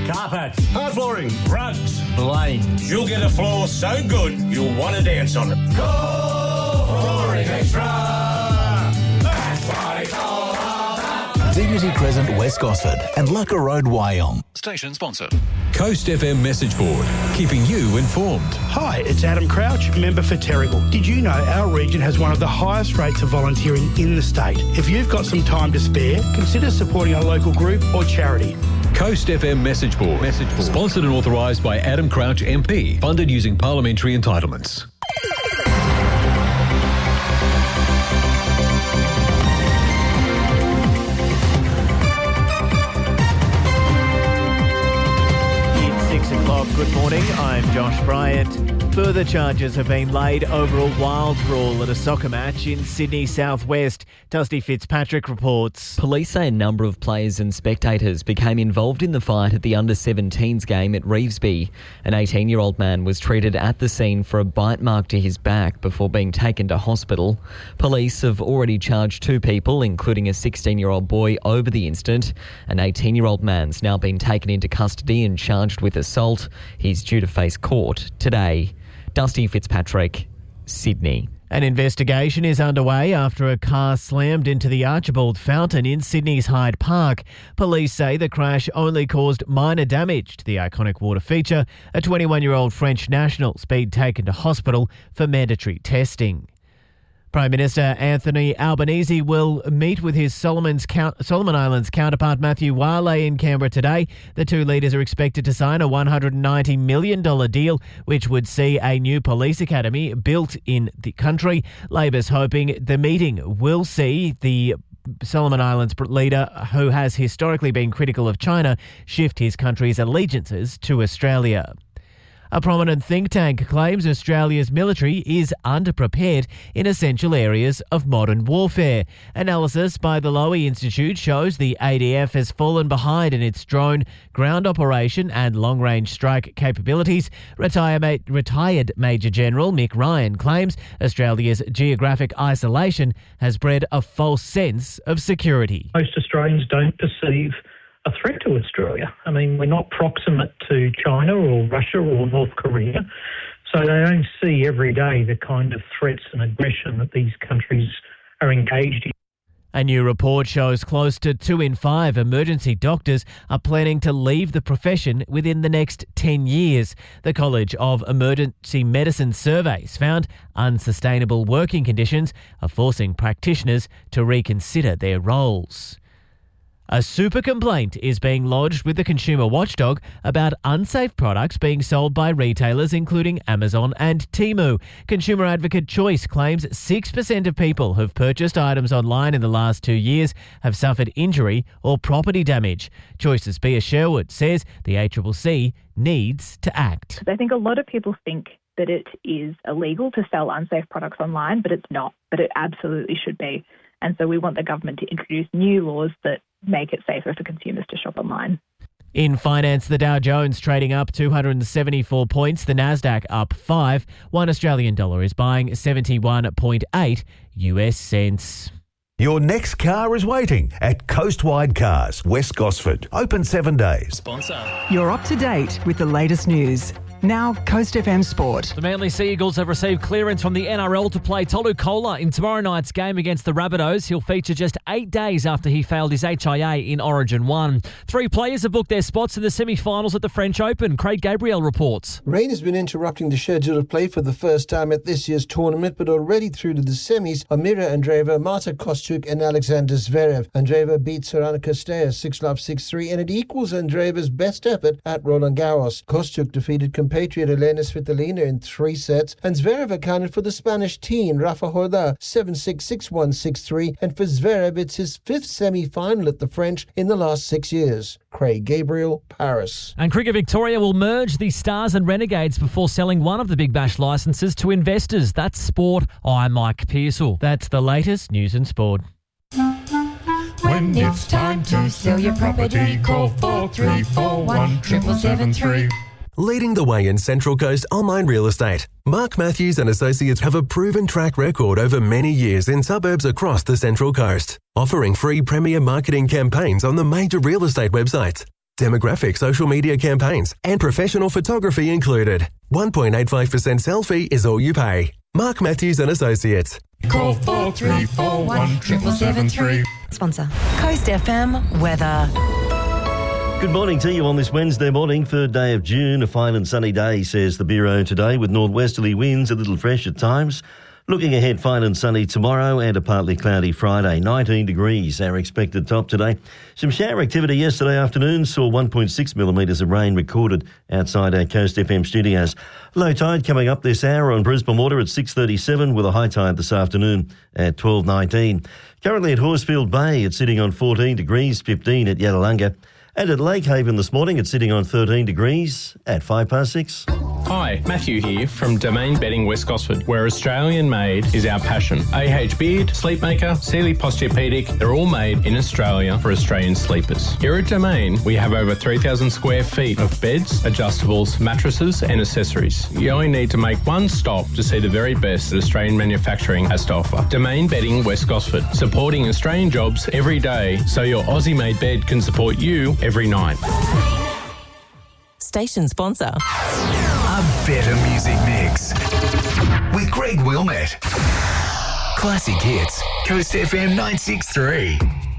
carpet, hard flooring, rugs, blinds. You'll get a floor so good you'll want to dance on it. Go Flooring Extra! That's what it's all about. Dignity Crescent, West Gosford and Lucka Road, Wyong. Station sponsor. Coast FM message board, keeping you informed. Hi, it's Adam Crouch, member for Terrigal. Did you know our region has one of the highest rates of volunteering in the state? If you've got some time to spare, consider supporting a local group or charity. Coast FM message board. Sponsored and authorised by Adam Crouch MP. Funded using parliamentary entitlements. Good morning, I'm Josh Bryant. Further charges have been laid over a wild brawl at a soccer match in Sydney southwest. Dusty Fitzpatrick reports. Police say a number of players and spectators became involved in the fight at the under-17s game at Revesby. An 18-year-old man was treated at the scene for a bite mark to his back before being taken to hospital. Police have already charged 2 people, including a 16-year-old boy, over the incident. An 18-year-old man's now been taken into custody and charged with assault. He's due to face court today. Dusty Fitzpatrick, Sydney. An investigation is underway after a car slammed into the Archibald Fountain in Sydney's Hyde Park. Police say the crash only caused minor damage to the iconic water feature. A 21-year-old French national's been taken to hospital for mandatory testing. Prime Minister Anthony Albanese will meet with his Solomon Islands counterpart Matthew Wale in Canberra today. The two leaders are expected to sign a $190 million deal, which would see a new police academy built in the country. Labor's hoping the meeting will see the Solomon Islands leader, who has historically been critical of China, shift his country's allegiances to Australia. A prominent think tank claims Australia's military is underprepared in essential areas of modern warfare. Analysis by the Lowy Institute shows the ADF has fallen behind in its drone, ground operation and long-range strike capabilities. Retired Major General Mick Ryan claims Australia's geographic isolation has bred a false sense of security. Most Australians don't perceive a threat to Australia. I mean, we're not proximate to China or Russia or North Korea, so they don't see every day the kind of threats and aggression that these countries are engaged in. A new report shows close to 2 in 5 emergency doctors are planning to leave the profession within the next 10 years. The College of Emergency Medicine surveys found unsustainable working conditions are forcing practitioners to reconsider their roles. A super complaint is being lodged with the consumer watchdog about unsafe products being sold by retailers including Amazon and Temu. Consumer advocate Choice claims 6% of people who've purchased items online in the last 2 years have suffered injury or property damage. Choice's Bea Sherwood says the ACCC needs to act. I think a lot of people think that it is illegal to sell unsafe products online, but it's not. But it absolutely should be. And so we want the government to introduce new laws that make it safer for consumers to shop online. In finance, the Dow Jones trading up 274 points, the Nasdaq up 5. $1 Australian dollar is buying 71.8 US cents. Your next car is waiting at Coastwide Cars, West Gosford. Open 7 days. Sponsor. You're up to date with the latest news. Now, Coast FM Sport. The Manly Sea Eagles have received clearance from the NRL to play Tolu Kola in tomorrow night's game against the Rabbitohs. He'll feature just 8 days after he failed his HIA in Origin 1. 3 players have booked their spots in the semi-finals at the French Open. Craig Gabriel reports. Rain has been interrupting the schedule of play for the first time at this year's tournament, but already through to the semis are Mira Andreeva, Marta Kostyuk and Alexander Zverev. Andreeva beats Sorana Castella 6-love, 6-3, and it equals Andreeva's best effort at Roland Garros. Kostyuk defeated compatriot Elena Svitolina in 3 sets, and Zverev accounted for the Spanish teen Rafa Horda 7-6, 6-1, 6-3, and for Zverev it's his 5th semi-final at the French in the last 6 years. Craig Gabriel, Paris. And Cricket Victoria will merge the Stars and Renegades before selling one of the Big Bash licences to investors. That's sport. I'm Mike Pearsall. That's the latest news and sport. When it's time to sell your property, call 4341 7773. Leading the way in Central Coast online real estate, Mark Matthews and Associates have a proven track record over many years in suburbs across the Central Coast, offering free premier marketing campaigns on the major real estate websites. Demographic social media campaigns and professional photography included. 1.85% selfie is all you pay. Mark Matthews and Associates. Call 4341 773. Sponsor. Coast FM weather. Good morning to you on this Wednesday morning, 3rd day of June. A fine and sunny day, says the Bureau today, with northwesterly winds, a little fresh at times. Looking ahead, fine and sunny tomorrow and a partly cloudy Friday. 19 degrees, our expected top today. Some shower activity yesterday afternoon saw 1.6 millimetres of rain recorded outside our Coast FM studios. Low tide coming up this hour on Brisbane Water at 6:37 with a high tide this afternoon at 12:19. Currently at Horsfield Bay, it's sitting on 14 degrees, 15 at Yallalunga. And at Lake Haven this morning, it's sitting on 13 degrees at 6:05. Hi, Matthew here from Domain Bedding West Gosford, where Australian made is our passion. AH Beard, Sleepmaker, Sealy Posturepedic, they're all made in Australia for Australian sleepers. Here at Domain, we have over 3,000 square feet of beds, adjustables, mattresses and accessories. You only need to make one stop to see the very best that Australian manufacturing has to offer. Domain Bedding West Gosford, supporting Australian jobs every day so your Aussie-made bed can support you every night. Station sponsor. A better music mix with Greg Wilmette. Classic hits, Coast FM 963.